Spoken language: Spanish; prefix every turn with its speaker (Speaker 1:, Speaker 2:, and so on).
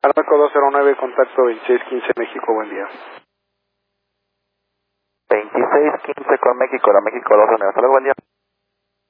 Speaker 1: Arco 209, contacto 2615 México, buen día.
Speaker 2: 2615 con México, la México 209, hasta luego, buen día.